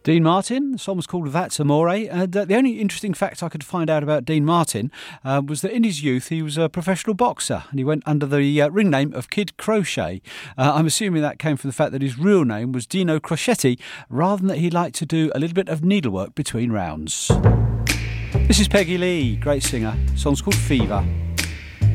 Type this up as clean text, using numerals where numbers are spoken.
Dean Martin, the song was called That's Amore, and the only interesting fact I could find out about Dean Martin was that in his youth he was a professional boxer and he went under the ring name of Kid Crochet. I'm assuming that came from the fact that his real name was Dino Crocetti, rather than that he liked to do a little bit of needlework between rounds. This is Peggy Lee, great singer. The song's called Fever.